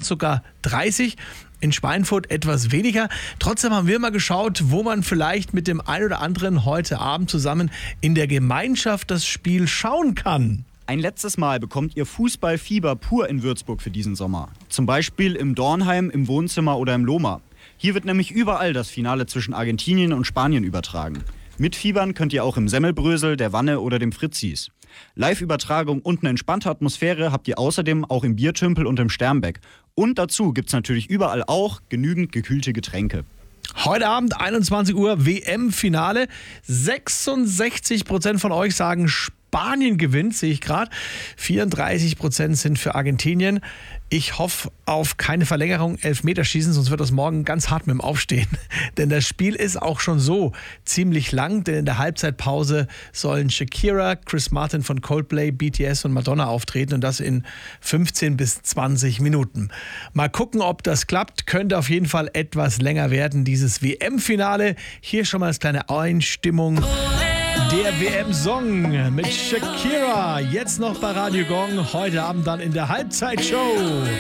sogar 30. In Schweinfurt etwas weniger. Trotzdem haben wir mal geschaut, wo man vielleicht mit dem einen oder anderen heute Abend zusammen in der Gemeinschaft das Spiel schauen kann. Ein letztes Mal bekommt ihr Fußballfieber pur in Würzburg für diesen Sommer. Zum Beispiel im Dornheim, im Wohnzimmer oder im Lohmar. Hier wird nämlich überall das Finale zwischen Argentinien und Spanien übertragen. Mitfiebern könnt ihr auch im Semmelbrösel, der Wanne oder dem Fritzis. Live-Übertragung und eine entspannte Atmosphäre habt ihr außerdem auch im Biertümpel und im Sternbeck. Und dazu gibt's natürlich überall auch genügend gekühlte Getränke. Heute Abend 21 Uhr WM-Finale. 66% von euch sagen Spanien gewinnt, sehe ich gerade. 34% sind für Argentinien. Ich hoffe auf keine Verlängerung, Elfmeterschießen, sonst wird das morgen ganz hart mit dem Aufstehen. Denn das Spiel ist auch schon so ziemlich lang, denn in der Halbzeitpause sollen Shakira, Chris Martin von Coldplay, BTS und Madonna auftreten und das in 15 bis 20 Minuten. Mal gucken, ob das klappt. Könnte auf jeden Fall etwas länger werden, dieses WM-Finale. Hier schon mal als kleine Einstimmung. Der WM-Song mit Shakira, jetzt noch bei Radio Gong, heute Abend dann in der Halbzeitshow.